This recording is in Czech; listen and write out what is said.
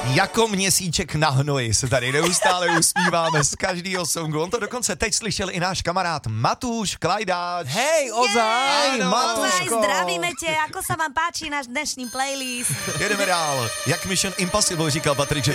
Jako měsíček na hnoji se tady neustále usmíváme z každého songu. On to dokonce teď slyšel i náš kamarád Matúš Klajdáč. Hej, ozaj, Matúško. Zdravíme tě, ako sa vám páči náš dnešní playlist? Jedeme dál. Jak Mission Impossible říkal Patrik, že